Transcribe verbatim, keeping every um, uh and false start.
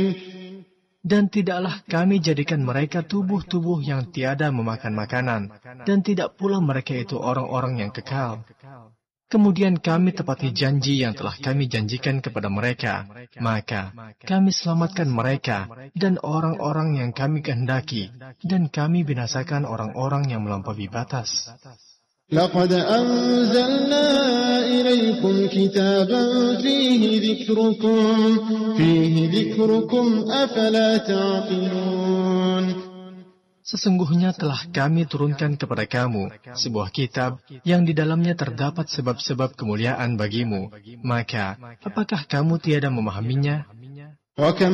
Dan tidaklah kami jadikan mereka tubuh-tubuh yang tiada memakan makanan, dan tidak pula mereka itu orang-orang yang kekal. Kemudian kami tepati janji yang telah kami janjikan kepada mereka, maka kami selamatkan mereka dan orang-orang yang kami kehendaki, dan kami binasakan orang-orang yang melampaui batas. لقد أنزلنا إليكم كتابا فيه ذكركم فيه ذكركم أفلا تعقلون. Sesungguhnya telah kami turunkan kepada kamu sebuah kitab yang di dalamnya terdapat sebab-sebab kemuliaan bagimu. Maka, apakah kamu tiada memahaminya?